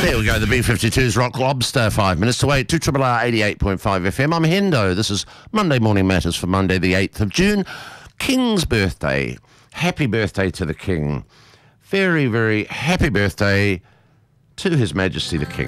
There we go, the B-52's Rock Lobster, 5 minutes to wait, 2RRR 88.5 FM. I'm Hendo. This is Monday Morning Matters for Monday the 8th of June. King's birthday. Happy birthday to the King. Very, very happy birthday to His Majesty the King.